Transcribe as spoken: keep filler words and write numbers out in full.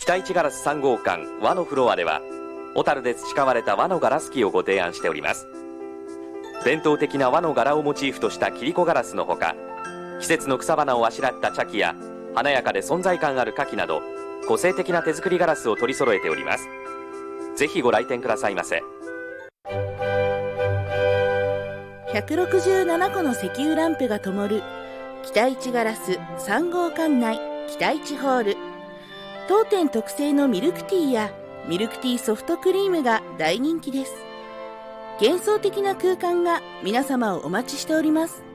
北一ガラスさん号館和のフロアでは、小樽で培われた和のガラス機をご提案しております。伝統的な和の柄をモチーフとした切子ガラスのほか、季節の草花をあしらった茶器や華やかで存在感ある花器など、個性的な手作りガラスを取り揃えております。ぜひご来店くださいませ。 ひゃくろくじゅうななこの石油ランプが灯る北一ガラスさん号館内北一ホール。当店特製のミルクティーやミルクティーソフトクリームが大人気です。幻想的な空間が皆様をお待ちしております。